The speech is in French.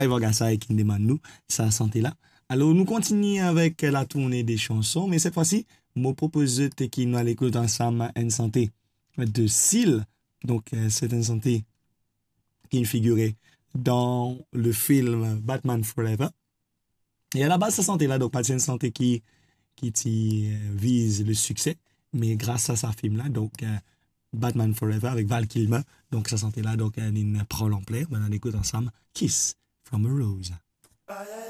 Gassa qui demande nous sa santé là. Alors, nous continuons avec la tournée des chansons, mais cette fois-ci, je propose que nous allons écouter ensemble une santé de Seal. Donc, c'est une santé qui figurait dans le film Batman Forever. Et à la base, cette santé-là, donc, pas une santé qui vise le succès, mais grâce à sa film-là, donc, Batman Forever avec Val Kilmer, donc, sa santé-là, donc, elle prend l'ampleur. Maintenant, on écoute ensemble Kiss from a Rose.